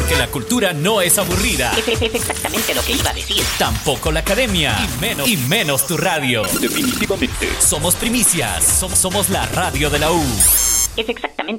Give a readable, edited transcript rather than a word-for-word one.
Porque la cultura no es aburrida. Es exactamente lo que iba a decir. Tampoco la academia. Y menos tu radio. Definitivamente. Somos primicias. Somos la radio de la U. Es exactamente